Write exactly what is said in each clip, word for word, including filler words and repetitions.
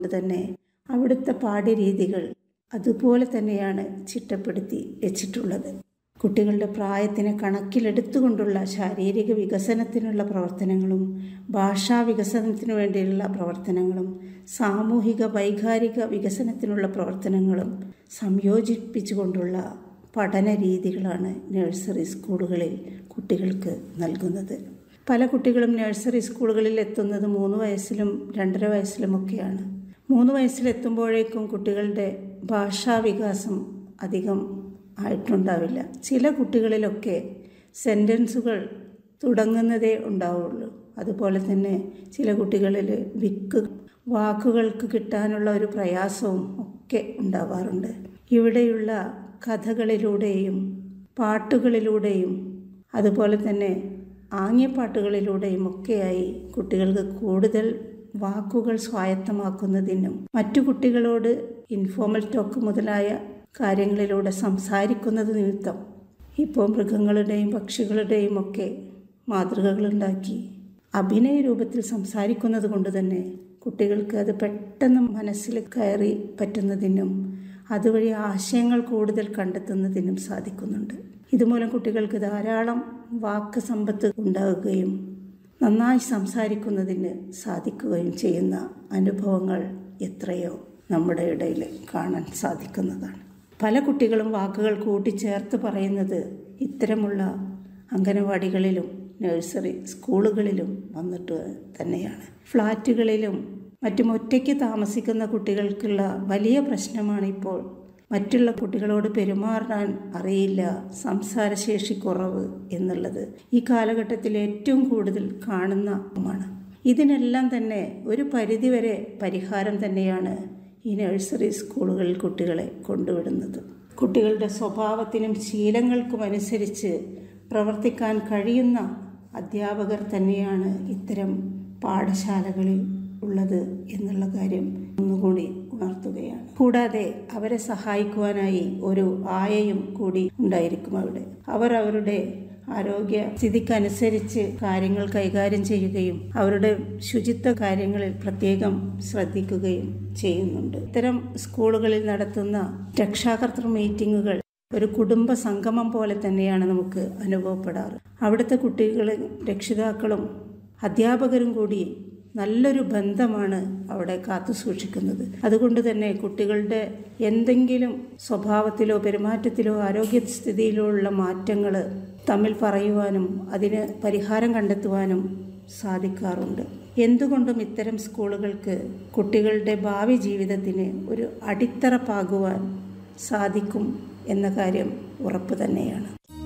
തന്നെ അവിടുത്തെ പാഠ്യരീതികൾ അതുപോലെ തന്നെയാണ് ചിട്ടപ്പെടുത്തി വെച്ചിട്ടുള്ളത്. കുട്ടികളുടെ പ്രായത്തിനെ കണക്കിലെടുത്തുകൊണ്ടുള്ള ശാരീരിക വികസനത്തിനുള്ള പ്രവർത്തനങ്ങളും ഭാഷാ വികസനത്തിനു വേണ്ടിയുള്ള പ്രവർത്തനങ്ങളും സാമൂഹിക വൈകാരിക വികസനത്തിനുള്ള പ്രവർത്തനങ്ങളും സംയോജിപ്പിച്ചുകൊണ്ടുള്ള പഠന രീതികളാണ് നഴ്സറി സ്കൂളുകളിൽ കുട്ടികൾക്ക് നൽകുന്നത്. പല കുട്ടികളും നഴ്സറി സ്കൂളുകളിൽ എത്തുന്നത് മൂന്ന് വയസ്സിലും രണ്ടര വയസ്സിലുമൊക്കെയാണ്. മൂന്ന് വയസ്സിലെത്തുമ്പോഴേക്കും കുട്ടികളുടെ ഭാഷാ വികാസം അധികം ആയിട്ടുണ്ടാവില്ല. ചില കുട്ടികളിലൊക്കെ സെൻറ്റൻസുകൾ തുടങ്ങുന്നതേ ഉണ്ടാവുള്ളൂ. അതുപോലെ തന്നെ ചില കുട്ടികളിൽ വിക്ക് വാക്കുകൾക്ക് കിട്ടാനുള്ള ഒരു പ്രയാസവും ഒക്കെ ഉണ്ടാവാറുണ്ട്. ഇവിടെയുള്ള കഥകളിലൂടെയും പാട്ടുകളിലൂടെയും അതുപോലെ തന്നെ ആംഗ്യപ്പാട്ടുകളിലൂടെയും ഒക്കെയായി കുട്ടികൾക്ക് കൂടുതൽ വാക്കുകൾ സ്വായത്തമാക്കുന്നതിനും മറ്റു കുട്ടികളോട് ഇൻഫോർമൽ ടോക്ക് മുതലായ കാര്യങ്ങളിലൂടെ സംസാരിക്കുന്നത് നിമിത്തം ഇപ്പോൾ മൃഗങ്ങളുടെയും പക്ഷികളുടെയും ഒക്കെ മാതൃകകളുണ്ടാക്കി അഭിനയ രൂപത്തിൽ സംസാരിക്കുന്നത് കൊണ്ട് തന്നെ കുട്ടികൾക്ക് അത് പെട്ടെന്ന് മനസ്സിൽ കയറി പറ്റുന്നതിനും അതുവഴി ആശയങ്ങൾ കൂടുതൽ കണ്ടെത്തുന്നതിനും സാധിക്കുന്നുണ്ട്. ഇതുമൂലം കുട്ടികൾക്ക് ധാരാളം വാക്ക് സമ്പത്ത് ഉണ്ടാവുകയും നന്നായി സംസാരിക്കുന്നതിന് സാധിക്കുകയും ചെയ്യുന്ന അനുഭവങ്ങൾ എത്രയോ നമ്മുടെ ഇടയിൽ കാണാൻ സാധിക്കുന്നതാണ്. പല കുട്ടികളും വാക്കുകൾ കൂട്ടിച്ചേർത്ത് പറയുന്നത് ഇത്തരമുള്ള അംഗനവാടികളിലും നഴ്സറി സ്കൂളുകളിലും വന്നിട്ട് തന്നെയാണ്. ഫ്ലാറ്റുകളിലും മറ്റും ഒറ്റയ്ക്ക് താമസിക്കുന്ന കുട്ടികൾക്കുള്ള വലിയ പ്രശ്നമാണ് ഇപ്പോൾ മറ്റുള്ള കുട്ടികളോട് പെരുമാറാൻ അറിയില്ല, സംസാരശേഷി കുറവ് എന്നുള്ളത് ഈ കാലഘട്ടത്തിൽ ഏറ്റവും കൂടുതൽ കാണുന്നതാണ്. ഇതിനെല്ലാം തന്നെ ഒരു പരിധിവരെ പരിഹാരം തന്നെയാണ് ഈ നഴ്സറി സ്കൂളുകളിൽ കുട്ടികളെ കൊണ്ടുവിടുന്നത്. കുട്ടികളുടെ സ്വഭാവത്തിനും ശീലങ്ങൾക്കും അനുസരിച്ച് പ്രവർത്തിക്കാൻ കഴിയുന്ന അധ്യാപകർ തന്നെയാണ് ഇത്തരം പാഠശാലകളിൽ ഉള്ളത് എന്നുള്ള കാര്യം ഒന്നുകൂടി ഉണർത്തുകയാണ്. കൂടാതെ അവരെ സഹായിക്കുവാനായി ഒരു ആയയും കൂടി ഉണ്ടായിരിക്കും അവിടെ. അവർ അവരുടെ ആരോഗ്യ സ്ഥിതിക്കനുസരിച്ച് കാര്യങ്ങൾ കൈകാര്യം ചെയ്യുകയും അവരുടെ ശുചിത്വ കാര്യങ്ങളിൽ പ്രത്യേകം ശ്രദ്ധിക്കുകയും ചെയ്യുന്നുണ്ട്. ഇത്തരം സ്കൂളുകളിൽ നടത്തുന്ന രക്ഷാകർതൃ മീറ്റിങ്ങുകൾ ഒരു കുടുംബ സംഗമം പോലെ തന്നെയാണ് നമുക്ക് അനുഭവപ്പെടാറ്. അവിടുത്തെ കുട്ടികളും രക്ഷിതാക്കളും അധ്യാപകരും കൂടി നല്ലൊരു ബന്ധമാണ് അവിടെ കാത്തു സൂക്ഷിക്കുന്നത്. അതുകൊണ്ട് തന്നെ കുട്ടികളുടെ എന്തെങ്കിലും സ്വഭാവത്തിലോ പെരുമാറ്റത്തിലോ ആരോഗ്യസ്ഥിതിയിലോ ഉള്ള മാറ്റങ്ങൾ തമ്മിൽ പറയുവാനും അതിന് പരിഹാരം കണ്ടെത്തുവാനും സാധിക്കാറുണ്ട്. എന്തുകൊണ്ടും ഇത്തരം സ്കൂളുകൾക്ക് കുട്ടികളുടെ ഭാവി ജീവിതത്തിന് ഒരു അടിത്തറ പാകുവാൻ സാധിക്കും എന്ന കാര്യം ഉറപ്പ് തന്നെയാണ്.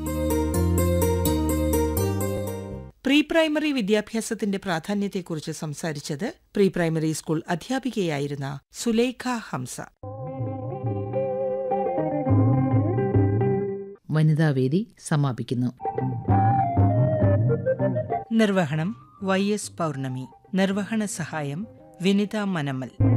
പ്രീ പ്രൈമറി വിദ്യാഭ്യാസത്തിന്റെ പ്രാധാന്യത്തെക്കുറിച്ച് സംസാരിച്ചത് pre primary school അധ്യാപികയായിരുന്ന Sulaikha Hamza. വനിതാവേദി സമാപിക്കുന്നു. നിർവഹണം വൈ എസ് പൗർണമി. നിർവഹണ സഹായം വിനിത മനമൽ.